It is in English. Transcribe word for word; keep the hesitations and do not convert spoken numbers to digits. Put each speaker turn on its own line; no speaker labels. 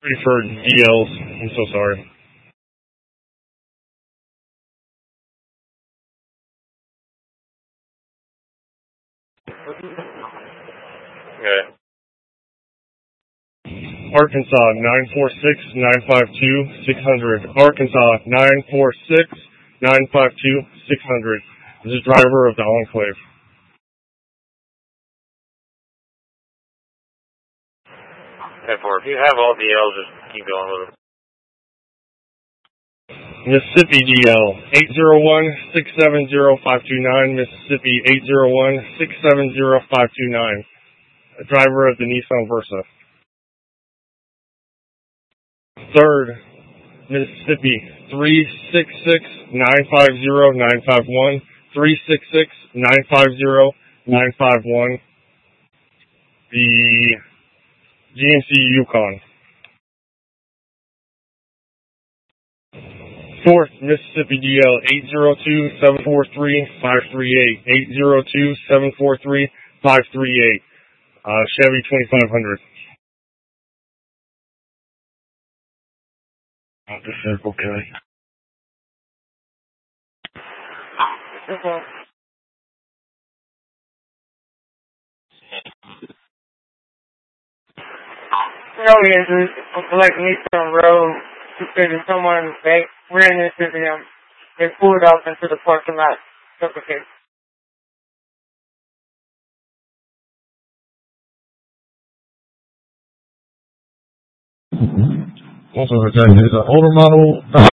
Ready for D Ls. I'm so sorry. Okay. Arkansas nine four six nine five two six hundred. Arkansas nine four six nine five two six hundred. This is driver of the Enclave.
ten four. If you have all D Ls, just keep going with them.
Mississippi D L eight zero one six seven zero five two nine. Mississippi eight zero one six seven zero five two nine. Driver of the Nissan Versa. Third, Mississippi three six six nine five zero nine five one. three six six nine five zero nine five one. The G M C Yukon. Fourth, Mississippi D L eight zero two seven four three five three eight. eight zero two seven four three five three eight. Uh, Chevy twenty-five hundred. Oh, this is okay.
Okay. No, yes, it's like Nissan Road. There's someone they ran into them. They pulled off into the parking lot. Okay.
Also, it's an older model.